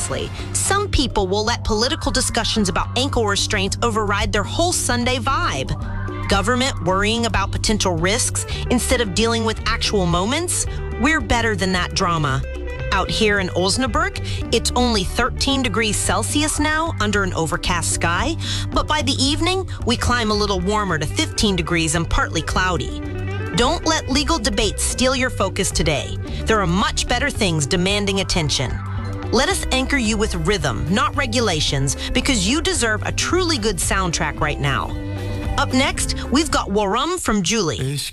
seriously. Some people will let political discussions about ankle restraints override their whole Sunday vibe. Government worrying about potential risks instead of dealing with actual moments? We're better than that drama. Out here in Osnabrück, it's only 13 degrees Celsius now under an overcast sky, but by the evening, we climb a little warmer to 15 degrees and partly cloudy. Don't let legal debates steal your focus today. There are much better things demanding attention. Let us anchor you with rhythm, not regulations, because you deserve a truly good soundtrack right now. Up next, we've got Warum from Julie.